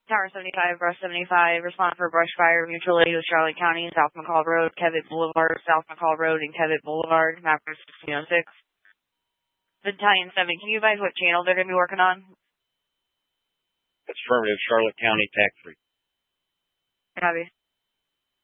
Tower 75, Brush 75, respond for brush fire, mutual aid with Charlotte County, South McCall Road, Kevitt Boulevard, South McCall Road, and Kevitt Boulevard, map 1606. Battalion 7, can you advise what channel they're going to be working on? That's affirmative, Charlotte County, TAC 3. Copy.